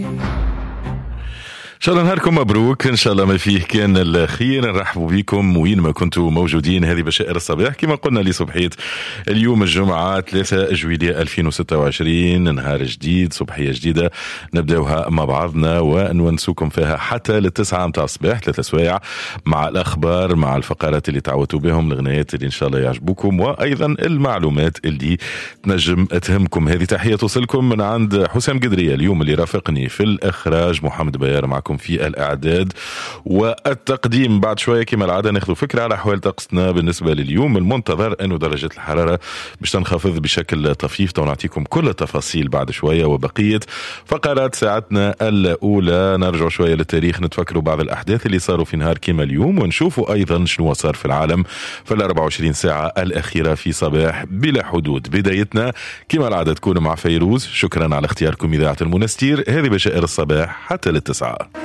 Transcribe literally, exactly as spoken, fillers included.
إن شاء الله نهاركم مبروك، إن شاء الله ما فيه كان الخير. نرحبوا بكم وين ما كنتوا موجودين. هذه بشائر الصباح كما قلنا لصبحية اليوم الجمعة ثلاثة جويلية ألفين وستة وعشرين، نهار جديد، صبحية جديدة نبداوها مع بعضنا ونونسوكم فيها حتى للتسعة متاع الصباح، ثلاثة سوايع مع الأخبار، مع الفقرات اللي تعودتوا بهم، الغنايات اللي إن شاء الله يعجبوكم، وأيضا المعلومات اللي تنجم تهمكم. هذه تحية توصلكم من عند حسام قدرية اليوم اللي رافقني في الإخراج، محمد بيار معكم في الإعداد والتقديم. بعد شوية كما العادة ناخذ فكرة على أحوال طقسنا بالنسبة لليوم. المنتظر أنه درجة الحرارة باش تنخفض بشكل طفيف، ونعطيكم كل التفاصيل بعد شوية. وبقية فقرات ساعتنا الأولى نرجع شوية للتاريخ، نتفكروا بعض الأحداث اللي صاروا في نهار كما اليوم، ونشوفوا أيضا شنو صار في العالم في الأربع وعشرين ساعة الأخيرة في صباح بلا حدود. بدايتنا كما العادة تكون مع فيروز. شكرا على اختياركم إذاعة المنستير. هذه بشائر الصباح حتى للتسعة.